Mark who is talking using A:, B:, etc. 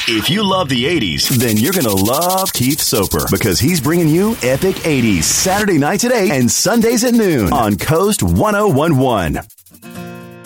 A: If you love the 80s, then you're going to love Keith Soper because he's bringing you Epic 80s Saturday nights at 8 and Sundays at noon on Coast 1011.